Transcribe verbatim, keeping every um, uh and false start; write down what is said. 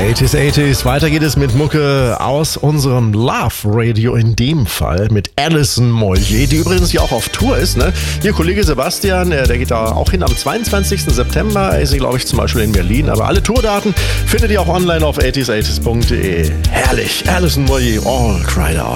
achtziger, achtziger. Weiter geht es mit Mucke aus unserem Love Radio, in dem Fall mit Alison Moyet, die übrigens ja auch auf Tour ist. Ne? Ihr Kollege Sebastian, der geht da auch hin am zweiundzwanzigsten September. Ist sie, glaube ich, zum Beispiel in Berlin. Aber alle Tourdaten findet ihr auch online auf achtziger, achtziger punkt de. Herrlich, Alison Moyet, All Cried Out.